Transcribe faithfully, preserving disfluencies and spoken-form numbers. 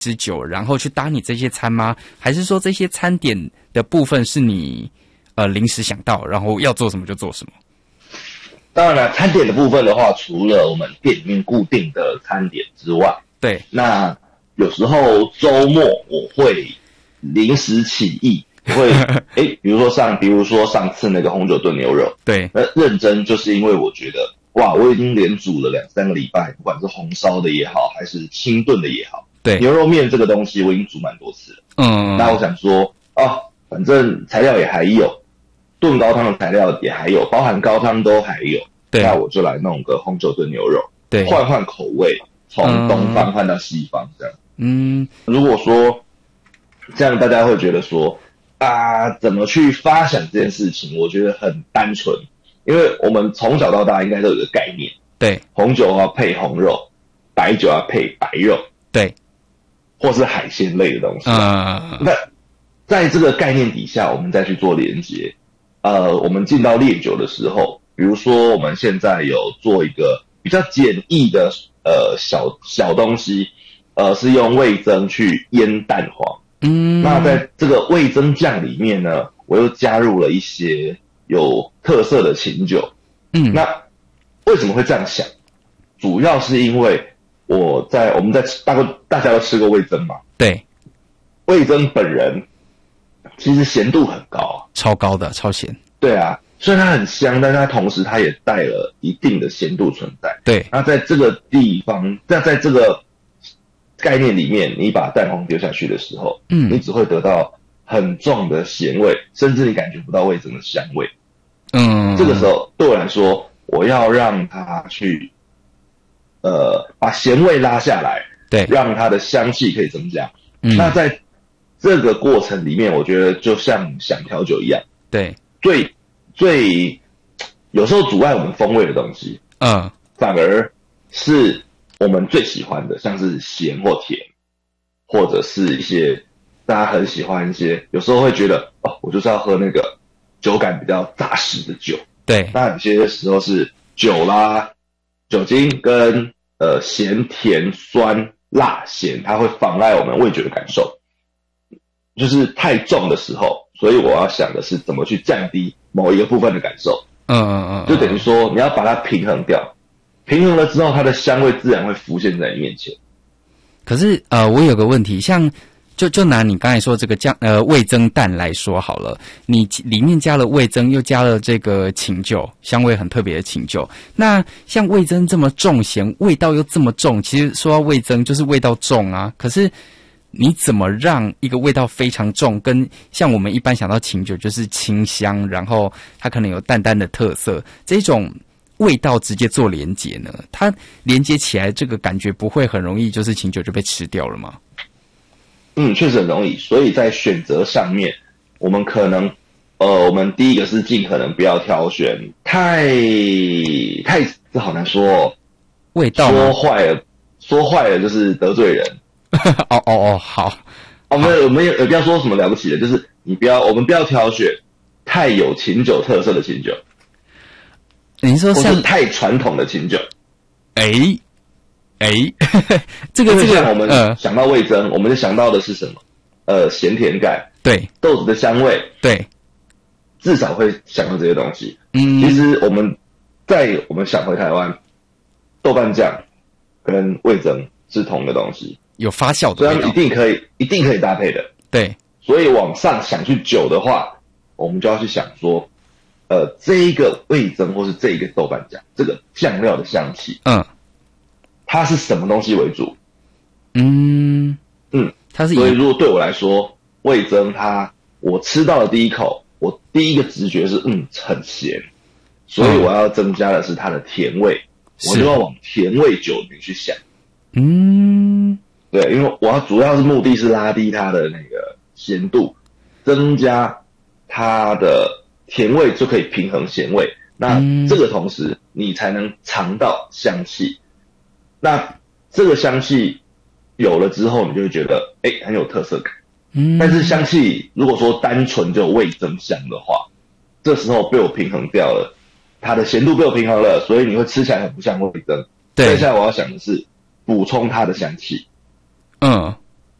吃酒，然后去搭你这些餐吗？还是说这些餐点的部分是你呃临时想到，然后要做什么就做什么？ 当然了，餐点的部分的话，除了我们店里面固定的餐点之外， 对， 那有时候周末我会临时起意，我会诶，比如说上，比如说上次那个红酒炖牛肉， 对， 那认真就是因为我觉得哇，我已经连煮了两三个礼拜，不管是红烧的也好，还是清炖的也好， 对， 牛肉面这个东西我已经煮蛮多次了。 嗯， 那我想说，哦，反正材料也还有，炖高汤的材料也还有，包含高汤都还有， 对， 那我就来弄个红酒炖牛肉， 对， 换换口味，从东方换到西方这样。嗯，如果说这样大家会觉得说啊，怎么去发想这件事情？我觉得很单纯，因为我们从小到大应该都有个概念， 对， 红酒要配红肉，白酒要配白肉， 对， 或是海鲜类的东西。 嗯， 那在这个概念底下，我们再去做连结。呃，我们进到烈酒的时候，比如说我们现在有做一个比较简易的呃小小东西，呃，是用味噌去腌蛋黄。嗯，那在这个味噌酱里面呢，我又加入了一些有特色的琴酒。嗯，那为什么会这样想？主要是因为我在我们在大概大家都吃过味噌嘛？ 对， 味噌本人其实咸度很高， 超高的，超咸。 对啊，虽然它很香，但是它同时它也带了一定的咸度存在。 对， 那在这个地方，那在这个概念里面，你把蛋黄丢下去的时候，嗯，你只会得到很重的咸味，甚至你感觉不到味噌的香味。嗯，这个时候对我来说，我要让它去，呃，把咸味拉下来， 对， 让它的香气可以增加。嗯，那在这个过程里面，我觉得就像想调酒一样， 对， 最最有时候阻碍我们风味的东西，嗯，反而是我们最喜欢的，像是咸或甜，或者是一些大家很喜欢一些，有时候会觉得哦，我就是要喝那个酒感比较扎实的酒。 对， 那有些时候是酒啦，酒精跟呃咸、甜、酸、辣、咸，它会妨碍我们味觉的感受。就是太重的时候，所以我要想的是怎么去降低某一个部分的感受。嗯嗯嗯，就等于说你要把它平衡掉，平衡了之后，它的香味自然会浮现在你面前。 可是呃，我有个问题，像就就拿你刚才说这个酱呃味噌蛋来说好了，你里面加了味噌，又加了这个琴酒，香味很特别的琴酒。那像味噌这么重咸，味道又这么重，其实说到味噌就是味道重啊。可是你怎么让一个味道非常重，跟像我们一般想到琴酒就是清香，然后它可能有淡淡的特色，这种味道直接做连结呢？它连接起来这个感觉不会很容易就是琴酒就被吃掉了吗？ 嗯，确实很容易。所以在选择上面，我们可能呃，我们第一个是尽可能不要挑选太太这好难说哦， 味道说坏了说坏了就是得罪人。 哦哦哦，好， 我们我们也不要说什么了不起的，就是你不要，我们不要挑选太有琴酒特色的琴酒。 你说像或是太传统的琴酒？ 哎哎，这个这个， 像我们想到味噌，呃、我们就想到的是什么？呃，咸甜感， 对， 豆子的香味， 对， 至少会想到这些东西。嗯，其实我们在我们想回台湾，豆瓣酱跟味噌是同个东西。 有发酵的味道， 所以他们一定可以，一定可以搭配的。 对， 所以往上想去酒的话，我们就要去想说，呃，这一个味噌或是这一个豆瓣酱，这个酱料的香气，嗯，它是什么东西为主？嗯嗯，它是。所以如果对我来说，味噌它我吃到的第一口，我第一个直觉是嗯很咸，所以我要增加的是它的甜味，嗯、我就要往甜味酒里面去想。嗯。对，因为我要主要是目的是拉低它的那个咸度，增加它的甜味，就可以平衡咸味。那这个同时，你才能尝到香气。那这个香气有了之后，你就会觉得，哎，很有特色感。嗯。但是香气如果说单纯就味噌香的话，这时候被我平衡掉了，它的咸度被我平衡了，所以你会吃起来很不像味噌。 对。 接下来我要想的是补充它的香气。 嗯，